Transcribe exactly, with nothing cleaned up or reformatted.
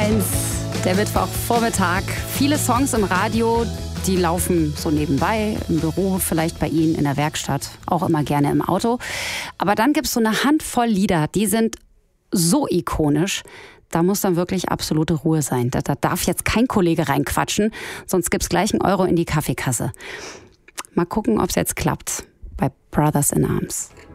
eins, der Mittwochvormittag. Viele Songs im Radio, die laufen so nebenbei, im Büro, vielleicht bei Ihnen in der Werkstatt, auch immer gerne im Auto. Aber dann gibt es so eine Handvoll Lieder, die sind so ikonisch, da muss dann wirklich absolute Ruhe sein. Da, da darf jetzt kein Kollege reinquatschen, sonst gibt es gleich einen Euro in die Kaffeekasse. Mal gucken, ob es jetzt klappt bei Brothers in Arms.